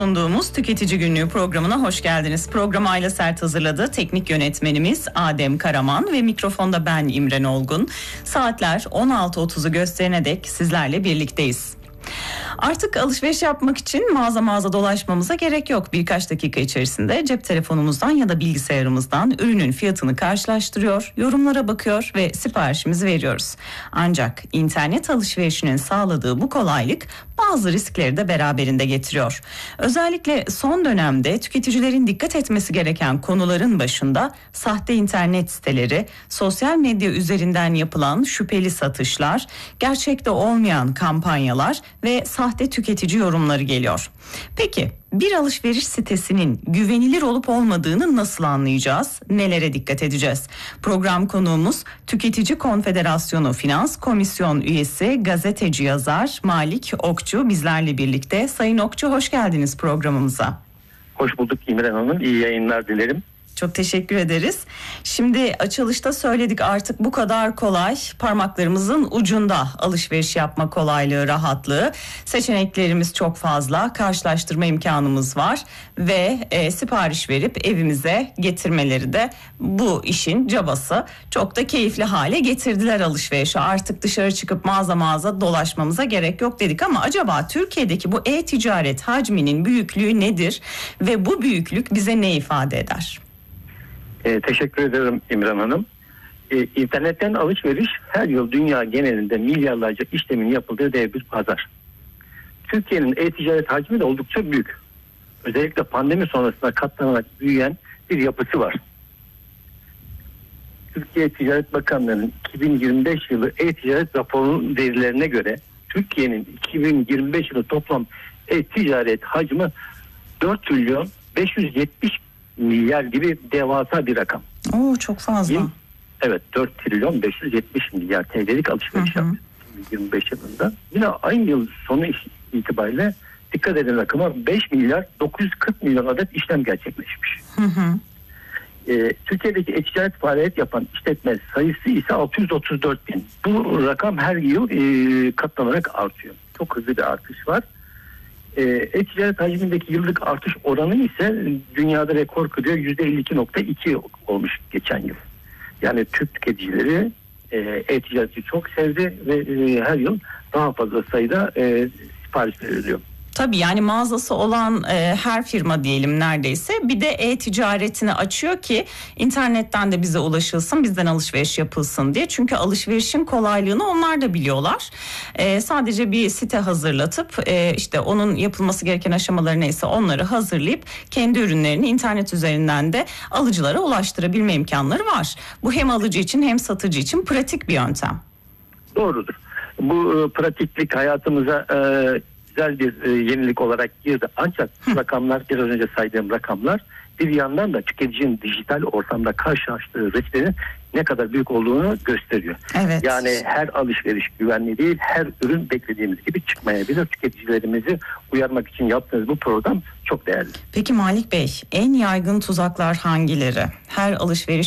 Sunduğumuz Tüketici Günlüğü programına hoş geldiniz. Programı Ayla Sert hazırladı. Teknik yönetmenimiz Adem Karaman ve mikrofonda ben İmren Olgun. Saatler 16.30'u gösterene dek sizlerle birlikteyiz. Artık alışveriş yapmak için mağaza dolaşmamıza gerek yok. Birkaç dakika içerisinde cep telefonumuzdan ya da bilgisayarımızdan ürünün fiyatını karşılaştırıyor, yorumlara bakıyor ve siparişimizi veriyoruz. Ancak internet alışverişinin sağladığı bu kolaylık bazı riskleri de beraberinde getiriyor. Özellikle son dönemde tüketicilerin dikkat etmesi gereken konuların başında sahte internet siteleri, sosyal medya üzerinden yapılan şüpheli satışlar, gerçekte olmayan kampanyalar ve sahte tüketici yorumları geliyor. Peki bir alışveriş sitesinin güvenilir olup olmadığını nasıl anlayacağız? Nelere dikkat edeceğiz? Program konuğumuz Tüketici Konfederasyonu Finans Komisyon Üyesi, gazeteci yazar Malik Okçu bizlerle birlikte. Sayın Okçu, hoş geldiniz programımıza. Hoş bulduk İmren Hanım. İyi yayınlar dilerim. Çok teşekkür ederiz. Şimdi açılışta söyledik, artık bu kadar kolay, parmaklarımızın ucunda alışveriş yapma kolaylığı, rahatlığı. Seçeneklerimiz çok fazla, karşılaştırma imkanımız var ve sipariş verip evimize getirmeleri de bu işin cabası. Çok da keyifli hale getirdiler alışverişi. Artık dışarı çıkıp mağaza dolaşmamıza gerek yok dedik ama acaba Türkiye'deki bu e-ticaret hacminin büyüklüğü nedir ve bu büyüklük bize ne ifade eder? Teşekkür ederim İmran Hanım. İnternetten alışveriş her yıl dünya genelinde milyarlarca işlemin yapıldığı dev bir pazar. Türkiye'nin e-ticaret hacmi de oldukça büyük. Özellikle pandemi sonrasında katlanarak büyüyen bir yapısı var. Türkiye Ticaret Bakanlığı'nın 2025 yılı e-ticaret raporunun verilerine göre Türkiye'nin 2025 yılı toplam e-ticaret hacmi 4 trilyon 570 milyar gibi devasa bir rakam. Oo, çok fazla. Evet, 4 trilyon 570 milyar TL'lik alışveriş yaptı 2025 yılında. Yine aynı yıl sonu itibariyle dikkat edin rakama 5 milyar 940 milyon adet işlem gerçekleşmiş. Türkiye'deki e-ticaret faaliyet yapan işletme sayısı ise 634 bin. Bu rakam her yıl katlanarak artıyor. Çok hızlı bir artış var. E-ticaret hacmindeki yıllık artış oranı ise dünyada rekor kırıyor, %52.2 olmuş geçen yıl. Yani Türk tüketicileri e-ticareti çok sevdi ve her yıl daha fazla sayıda sipariş veriliyor. Tabii, yani mağazası olan her firma diyelim neredeyse bir de e-ticaretini açıyor ki internetten de bize ulaşılsın, bizden alışveriş yapılsın diye. Çünkü alışverişin kolaylığını onlar da biliyorlar. Sadece bir site hazırlatıp işte onun yapılması gereken aşamaları neyse onları hazırlayıp kendi ürünlerini internet üzerinden de alıcılara ulaştırabilme imkanları var. Bu hem alıcı için hem satıcı için pratik bir yöntem. Doğrudur. Bu pratiklik hayatımıza güzel bir yenilik olarak girdi. Ancak rakamlar, biraz önce saydığım rakamlar bir yandan da tüketicinin dijital ortamda karşılaştığı risklerin ne kadar büyük olduğunu gösteriyor. Evet. Yani her alışveriş güvenli değil, her ürün beklediğimiz gibi çıkmayabilir. Tüketicilerimizi uyarmak için yaptığınız bu program çok değerli. Peki Malik Bey, en yaygın tuzaklar hangileri? Her alışveriş